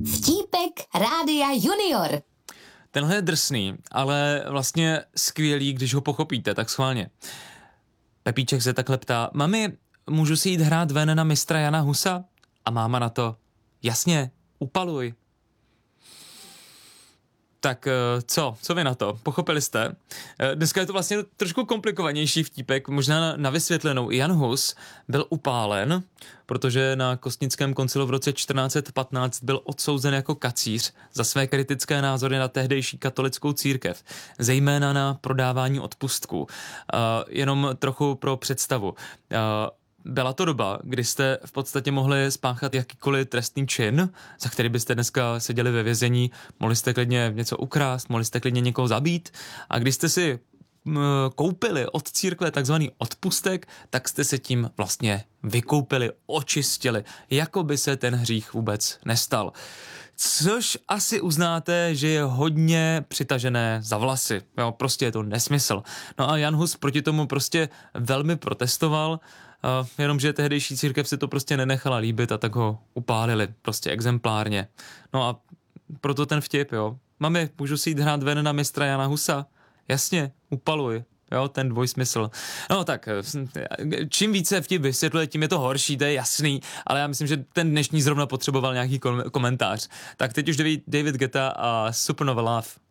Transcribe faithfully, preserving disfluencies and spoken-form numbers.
Vtípek Rádia Junior. Tenhle je drsný, ale vlastně skvělý, když ho pochopíte, tak schválně. Pepíček se takhle ptá, mami, můžu si jít hrát ven na mistra Jana Husa? A máma na to, jasně, upaluj. Tak co? Co vy na to? Pochopili jste? Dneska je to vlastně trošku komplikovanější vtípek, možná na, na vysvětlenou. Jan Hus byl upálen, protože na Kostnickém koncilu v roce čtrnáct set patnáct byl odsouzen jako kacíř za své kritické názory na tehdejší katolickou církev, zejména na prodávání odpustků. Uh, jenom trochu pro představu. Uh, Byla to doba, kdy jste v podstatě mohli spáchat jakýkoliv trestný čin, za který byste dneska seděli ve vězení, mohli jste klidně něco ukrást, mohli jste klidně někoho zabít a když jste si m, koupili od církve takzvaný odpustek, tak jste se tím vlastně vykoupili, očistili, jako by se ten hřích vůbec nestal. Což asi uznáte, že je hodně přitažené za vlasy. Jo, prostě je to nesmysl. No a Jan Hus proti tomu prostě velmi protestoval, Uh, jenomže tehdejší církev si to prostě nenechala líbit a tak ho upálili, prostě exemplárně. No a proto ten vtip, jo. Mami, můžu si jít hrát ven na mistra Jana Husa? Jasně, upaluj. Jo, ten dvojsmysl. No tak, čím více vtip vysvětluje, tím je to horší, to je jasný, ale já myslím, že ten dnešní zrovna potřeboval nějaký komentář. Tak teď už David Guetta a Supernova Love.